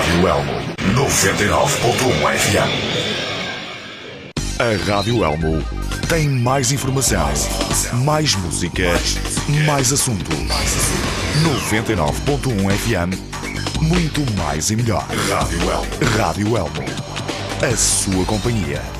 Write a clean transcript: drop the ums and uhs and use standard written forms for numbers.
Rádio Elmo 99.1 FM. A Rádio Elmo tem mais informação, mais música, mais assunto. 99.1 FM, muito mais e melhor. Rádio Elmo. Rádio Elmo. A sua companhia.